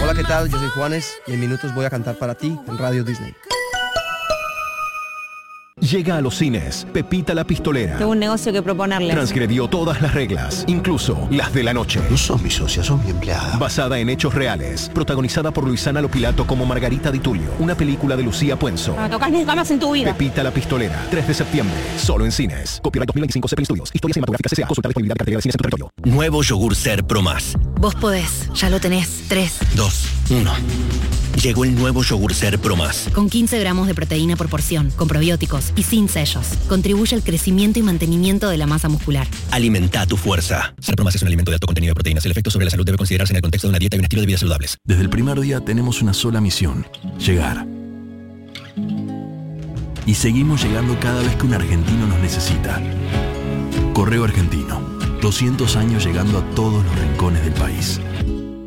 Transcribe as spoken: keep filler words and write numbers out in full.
Hola, ¿qué tal? Yo soy Juanes y en minutos voy a cantar para ti en Radio Disney. Llega a los cines Pepita la Pistolera. Tengo un negocio que proponerles. Transgredió todas las reglas, incluso las de la noche. No son mi socia, son mi empleada. Basada en hechos reales. Protagonizada por Luisana Lopilato como Margarita Di Tullio. Una película de Lucía Puenzo. No tocas nunca más en tu vida. Pepita la Pistolera. tres de septiembre. Solo en cines. Copyright dos mil veinticinco Zeppelin Studios. Historia cinematográfica C C A. Consultar disponibilidad de cartelera de cines en tu territorio. Nuevo yogur Ser Pro Más. Vos podés. Ya lo tenés. tres. dos. uno. Llegó el nuevo yogur Ser Pro Más. Con quince gramos de proteína por porción, con probióticos y sin sellos. Contribuye al crecimiento y mantenimiento de la masa muscular. Alimenta tu fuerza. Ser Pro Más es un alimento de alto contenido de proteínas. El efecto sobre la salud debe considerarse en el contexto de una dieta y un estilo de vida saludables. Desde el primer día tenemos una sola misión: llegar. Y seguimos llegando cada vez que un argentino nos necesita. Correo Argentino. doscientos años llegando a todos los rincones del país.